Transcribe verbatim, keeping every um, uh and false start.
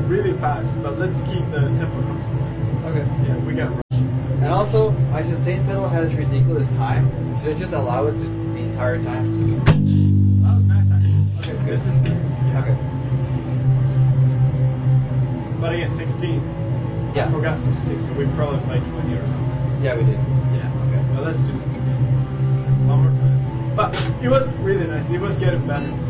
really fast, but let's keep the tempo consistent. Okay. Yeah, we got rushed. And also, my sustain pedal has ridiculous time. Should I just allow it to the entire time? That was nice, actually. Okay, good. This is nice. Yeah. Okay. But again, sixteen. Yeah. I forgot sixteen, so we probably played twenty or something. Yeah, we did. Yeah. Okay. But let's do sixteen. sixteen. One more time. But it was really nice. It was getting better.